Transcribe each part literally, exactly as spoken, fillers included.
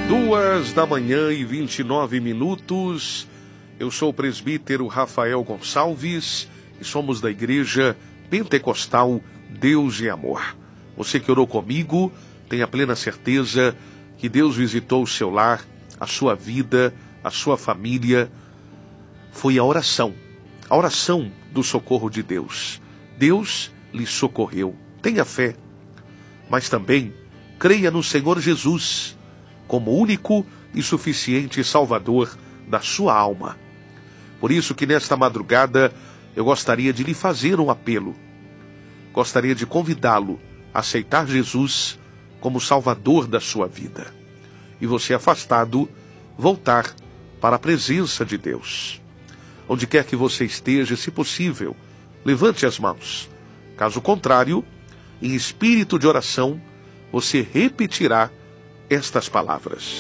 Duas da manhã e vinte e nove minutos. Eu sou o presbítero Rafael Gonçalves e somos da Igreja Pentecostal Deus e Amor. Você que orou comigo, tenha plena certeza que Deus visitou o seu lar, a sua vida, a sua família. Foi a oração, a oração do socorro de Deus. Deus lhe socorreu. Tenha fé, mas também creia no Senhor Jesus como único e suficiente Salvador da sua alma. Por isso que nesta madrugada eu gostaria de lhe fazer um apelo. Gostaria de convidá-lo a aceitar Jesus como Salvador da sua vida. E você afastado, voltar para a presença de Deus. Onde quer que você esteja, se possível, levante as mãos. Caso contrário, em espírito de oração, você repetirá estas palavras.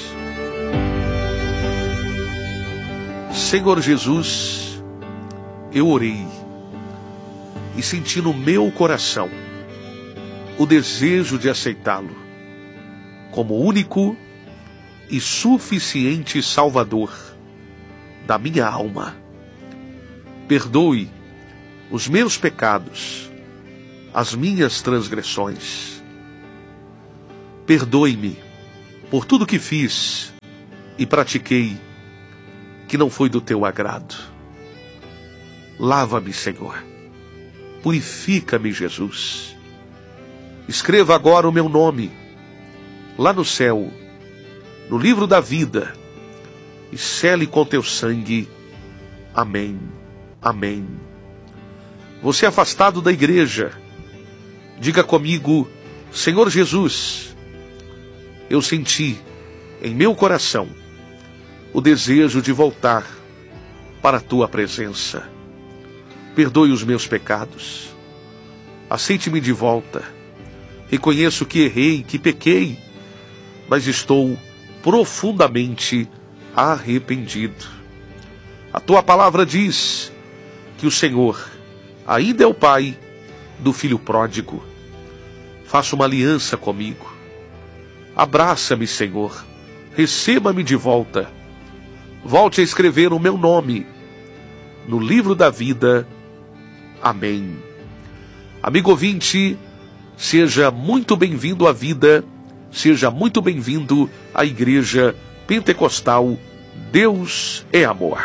Senhor Jesus, eu orei e senti no meu coração o desejo de aceitá-lo como único e suficiente Salvador da minha alma. Perdoe os meus pecados, as minhas transgressões. Perdoe-me por tudo que fiz e pratiquei que não foi do teu agrado. Lava-me, Senhor. Purifica-me, Jesus. Escreva agora o meu nome lá no céu, no livro da vida, e sele com teu sangue. Amém. Amém. Você afastado da igreja, diga comigo: Senhor Jesus, eu senti em meu coração o desejo de voltar para a tua presença. Perdoe os meus pecados. Aceite-me de volta. Reconheço que errei, que pequei, mas estou profundamente arrependido. A tua palavra diz que o Senhor ainda é o Pai do filho pródigo. Faça uma aliança comigo. Abraça-me, Senhor. Receba-me de volta. Volte a escrever o meu nome no livro da vida. Amém. Amigo ouvinte, seja muito bem-vindo à vida, seja muito bem-vindo à Igreja Pentecostal Deus é Amor.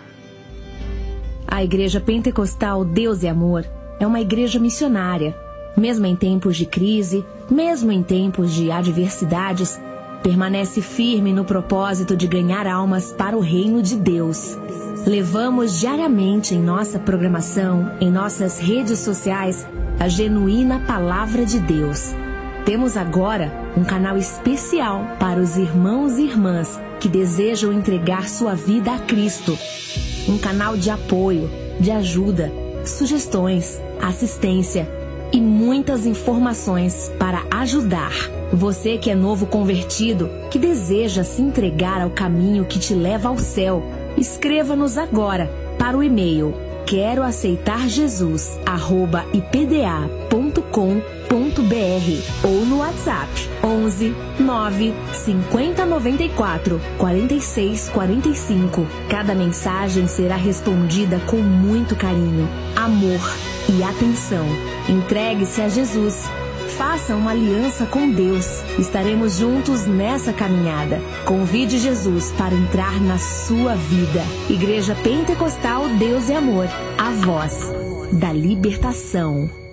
A Igreja Pentecostal Deus é Amor é uma igreja missionária. Mesmo em tempos de crise, mesmo em tempos de adversidades, permanece firme no propósito de ganhar almas para o reino de Deus. Levamos diariamente em nossa programação, em nossas redes sociais, a genuína palavra de Deus. Temos agora um canal especial para os irmãos e irmãs que desejam entregar sua vida a Cristo. Um canal de apoio, de ajuda, sugestões, assistência e muitas informações para ajudar. Você que é novo convertido, que deseja se entregar ao caminho que te leva ao céu, escreva-nos agora para o e-mail quero aceitar Jesus arroba i p d a ponto com ponto b r ou no WhatsApp onze nove cinquenta noventa e quatro quarenta e seis quarenta e cinco. Cada mensagem será respondida com muito carinho, amor e atenção. Entregue-se a Jesus. Faça uma aliança com Deus. Estaremos juntos nessa caminhada. Convide Jesus para entrar na sua vida. Igreja Pentecostal Deus e Amor, a voz da libertação.